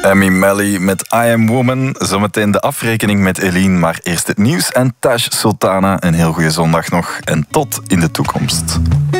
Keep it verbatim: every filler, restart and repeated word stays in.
Amy Melly met I Am Woman. Zometeen de afrekening met Eline, maar eerst het nieuws en Tash Sultana. Een heel goede zondag nog en tot in de toekomst.